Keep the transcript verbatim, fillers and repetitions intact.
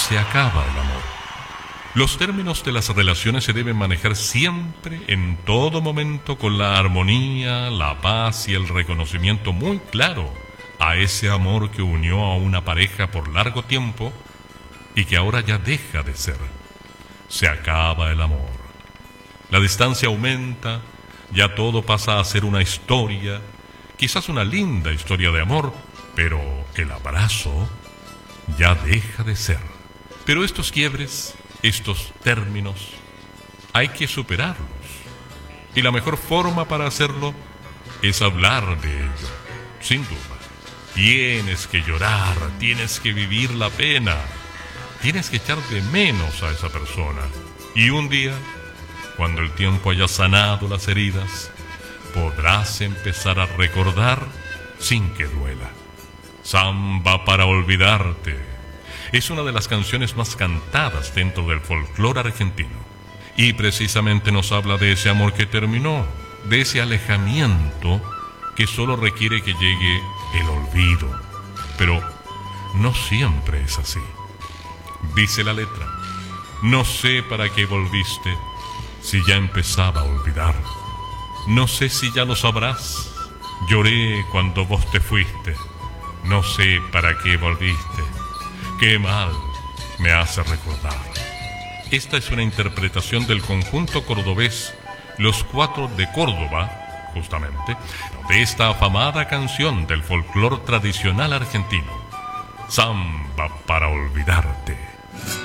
se acaba el amor. Los términos de las relaciones se deben manejar siempre, en todo momento, con la armonía, la paz y el reconocimiento muy claro a ese amor que unió a una pareja por largo tiempo y que ahora ya deja de ser. Se acaba el amor. La distancia aumenta, ya todo pasa a ser una historia, quizás una linda historia de amor, pero el abrazo ya deja de ser. Pero estos quiebres, estos términos, hay que superarlos. Y la mejor forma para hacerlo es hablar de ello, sin duda. Tienes que llorar, tienes que vivir la pena, tienes que echar de menos a esa persona. Y un día, cuando el tiempo haya sanado las heridas, podrás empezar a recordar sin que duela. Samba para olvidarte es una de las canciones más cantadas dentro del folclore argentino. Y precisamente nos habla de ese amor que terminó, de ese alejamiento que solo requiere que llegue el olvido. Pero no siempre es así. Dice la letra: no sé para qué volviste si ya empezaba a olvidar. No sé si ya lo sabrás. Lloré cuando vos te fuiste. No sé para qué volviste. Qué mal me hace recordar. Esta es una interpretación del conjunto cordobés Los Cuatro de Córdoba, justamente, de esta afamada canción del folclore tradicional argentino, Samba para olvidarte.